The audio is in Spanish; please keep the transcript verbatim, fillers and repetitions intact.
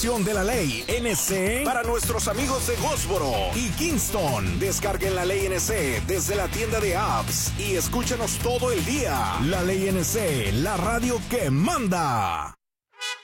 de la ley N C para nuestros amigos de Goldsboro y Kingston. Descarguen la ley N C desde la tienda de apps y escúchanos todo el día. La ley N C, la radio que manda.